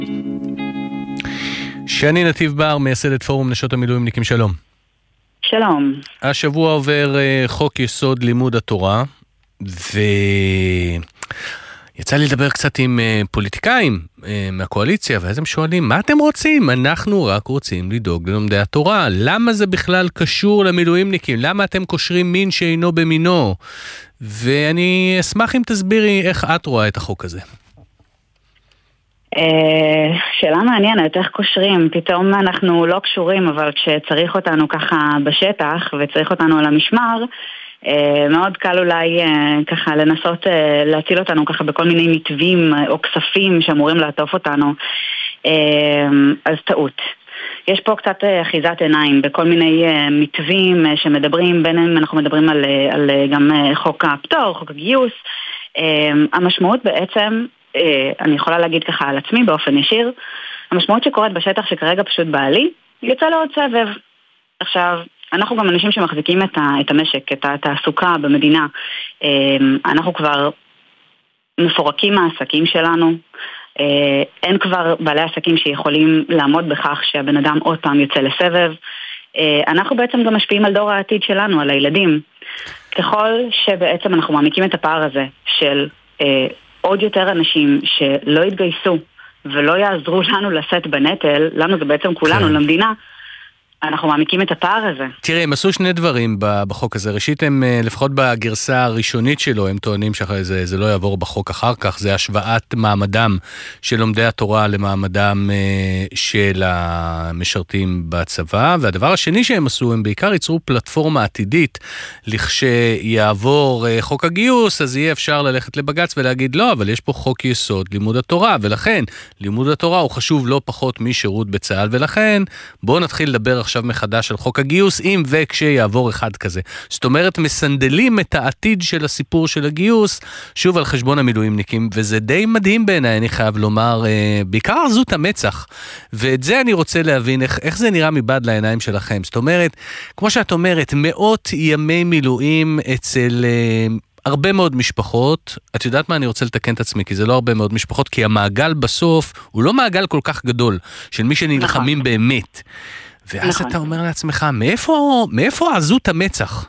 שני נתיב בר, מייסדת פורום נשות המילואימניקים, שלום. שלום. השבוע עובר חוק יסוד לימוד התורה, ויצא לי לדבר קצת עם פוליטיקאים מהקואליציה, ואז הם שואלים, מה אתם רוצים? אנחנו רק רוצים לדאוג ללומדי התורה. למה זה בכלל קשור למילואימניקים? למה אתם קושרים מין שאינו במינו? ואני אשמח אם תסבירי איך את רואה את החוק הזה. שאלה מעניינת, איך קושרים? פתאום אנחנו לא קשורים, אבל כשצריך אותנו ככה בשטח וצריך אותנו על המשמר, מאוד קל אולי ככה לנסות להציל אותנו ככה בכל מיני מתווים או כספים שאמורים לעטוף אותנו. אז טעות. יש פה קצת אחיזת עיניים בכל מיני מתווים שמדברים, בין אם אנחנו מדברים על גם חוק הפטור, חוק הגיוס. המשמעות בעצם, אני יכולה להגיד ככה על עצמי באופן ישיר, המשמעות שקורית בשטח שכרגע פשוט בעלי, יוצא לעוד סבב. עכשיו, אנחנו גם אנשים שמחזיקים את המשק, את התעסוקה במדינה. אנחנו כבר מפורקים מהעסקים שלנו. אין כבר בעלי עסקים שיכולים לעמוד בכך שהבן אדם עוד פעם יוצא לסבב. אנחנו בעצם גם משפיעים על דור העתיד שלנו, על הילדים. ככל שבעצם אנחנו מעמיקים את הפער הזה של עוד יותר אנשים שלא יתגייסו ולא יעזרו לנו לשאת בנטל, לנו זה בעצם כולנו, למדינה, אנחנו מעמיקים את הפער הזה. תראי, הם עשו שני דברים בחוק הזה. ראשית, הם, לפחות בגרסה הראשונית שלו, הם טוענים שזה לא יעבור בחוק אחר כך, זה השוואת מעמדם של לומדי התורה למעמדם של המשרתים בצבא, והדבר השני שהם עשו, הם בעיקר ייצרו פלטפורמה עתידית, לכשיעבור חוק הגיוס, אז יהיה אפשר ללכת לבג"ץ ולהגיד לא, אבל יש פה חוק יסוד לימוד התורה, ולכן לימוד התורה הוא חשוב לא פחות משירות בצה"ל, ולכן בואו נתחיל לדבר עכשיו מחדש על חוק הגיוס, אם וכשיעבור אחד כזה. זאת אומרת, מסנדלים את העתיד של הסיפור של הגיוס, שוב על חשבון המילואימניקים, וזה די מדהים בעיניי, אני חייב לומר, בעיקר עזות המצח, ואת זה אני רוצה להבין, איך זה נראה מבעד לעיניים שלכם. זאת אומרת, כמו שאת אומרת, מאות ימי מילואים אצל הרבה מאוד משפחות. את יודעת מה, אני רוצה לתקן את עצמי, כי זה לא הרבה מאוד משפחות, כי המעגל בסוף הוא לא מעגל כל כך גדול, של מי שנלחמים באמת. ואז אתה אומר לעצמך, מאיפה עזות המצח?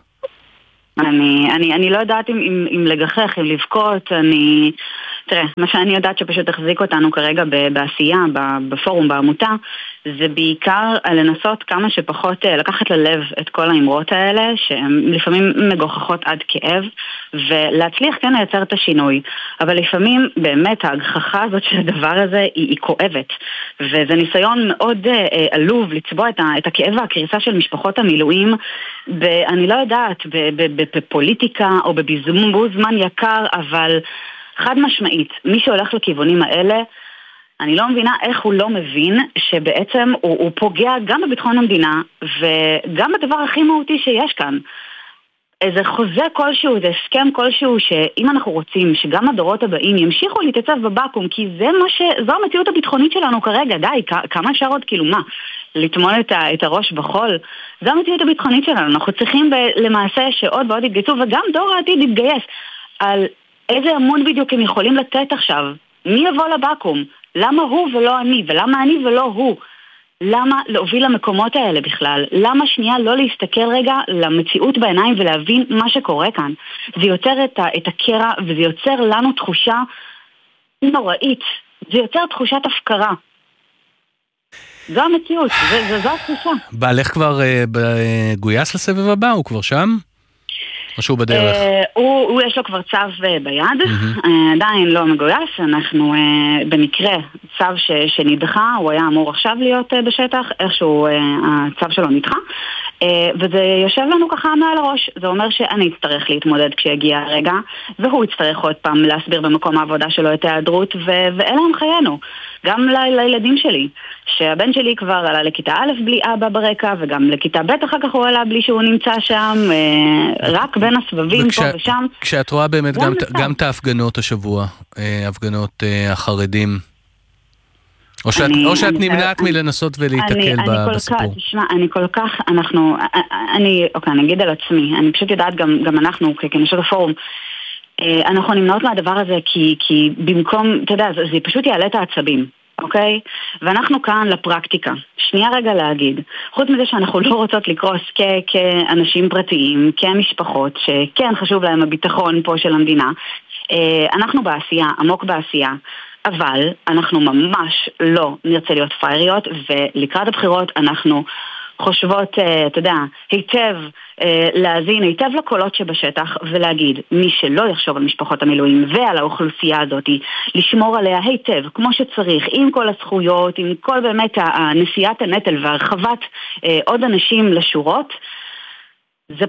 אני לא יודעת אם לגחך, אם לבכות. תראה, מה שאני יודעת שפשוט תחזיק אותנו כרגע בעשייה, בפורום, בעמותה, זה בעיקר לנסות כמה שפחות לקחת ללב את כל האמרות האלה, שהן לפעמים מגוחכות עד כאב, ולהצליח כן לייצר את השינוי. אבל לפעמים באמת ההגחכה הזאת של הדבר הזה היא כואבת, וזה ניסיון מאוד עלוב לצבוע את הכאב והקריסה של משפחות המילואים, אני לא יודעת, בפוליטיקה או בבזבוז זמן יקר, אבל חד משמעית, מי שהולך לכיוונים האלה, אני לא מבינה איך הוא לא מבין שבעצם הוא פוגע גם בביטחון המדינה, וגם בדבר הכי מהותי שיש כאן. איזה חוזה כלשהו, איזה הסכם כלשהו, שאם אנחנו רוצים שגם הדורות הבאים ימשיכו להתייצב בבקום, כי זו המציאות הביטחונית שלנו כרגע, די, כמה אפשר עוד, כאילו מה, לטמון את הראש בחול? זו המציאות הביטחונית שלנו, אנחנו צריכים למעשה שעוד ועוד יתגייסו, וגם דור העתיד יתגייס. על איזה אמון בדיוק הם יכולים לתת עכשיו? מי יבוא לבקום? למה הוא ולא אני? ולמה אני ולא הוא? למה להוביל למקומות האלה בכלל? למה שנייה לא להסתכל רגע למציאות בעיניים ולהבין מה שקורה כאן? זה יוצר את הקרע, וזה יוצר לנו תחושה נוראית. זה יוצר תחושת הפקרה. זו המציאות, זו התחושה. בעלך כבר גויס לסבב הבא? הוא כבר שם? או שהוא בדרך? הוא יש לו כבר צו ביד, עדיין לא מגויס, אנחנו במקרה צו שנדחה, הוא היה אמור עכשיו להיות בשטח, איכשהו הצו שלו נדחה, וזה יושב לנו ככה מעל הראש. זה אומר שאני אצטרך להתמודד כשיגיע הרגע, והוא יצטרך עוד פעם להסביר במקום העבודה שלו את ההיעדרות, ואלה הם חיינו. גם לילדים שלי, שהבן שלי כבר עלה לכיתה א' בלי אבא ברקע, וגם לכיתה ב' אחר כך הוא עלה בלי שהוא נמצא שם, רק בין הסבבים פה ושם. כשאת רואה באמת גם את ההפגנות השבוע, הפגנות החרדים, או שאת נמנעת מלנסות ולהתקל בסיפור? תשמע, אני כל כך, אני אגיד על עצמי, אני פשוט יודעת גם אנחנו כנשות הפורום, אנחנו נמנעות מהדבר הזה כי במקום, אתה יודע, זה פשוט יעלה את העצבים. אוקיי? ואנחנו כאן לפרקטיקה. שנייה רגע להגיד, חוץ מזה שאנחנו לא רוצות לקרוס כאנשים פרטיים, כמשפחות, שכן חשוב להם הביטחון פה של המדינה, אנחנו בעשייה, עמוק בעשייה, אבל אנחנו ממש לא נרצה להיות פייריות, ולקראת הבחירות אנחנו חושבות, אתה יודע, היטב, להזין היטב לקולות שבשטח ולהגיד, מי שלא יחשוב על משפחות המילואים ועל האוכלוסייה הזאת, לשמור עליה היטב, כמו שצריך, עם כל הזכויות, עם כל באמת נשיאת הנטל והרחבת עוד אנשים לשורות, זה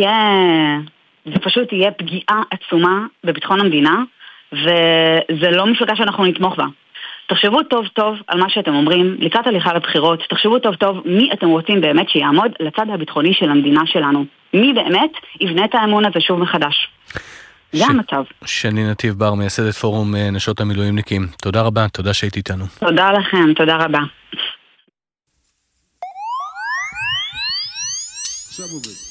פשוט יהיה פגיעה עצומה בביטחון המדינה, וזה לא מפלגה שאנחנו נתמוך בה. תחשבו טוב טוב על מה שאתם אומרים, לקראת הליכה לבחירות, תחשבו טוב טוב מי אתם רוצים באמת שיעמוד לצד הביטחוני של המדינה שלנו. מי באמת יבנה את האמון הזה שוב מחדש. זה המצב. שני נתיב בר, מייסדת פורום נשות המילואימניקים. תודה רבה, תודה שהיית איתנו. תודה לכם, תודה רבה. עכשיו עובד.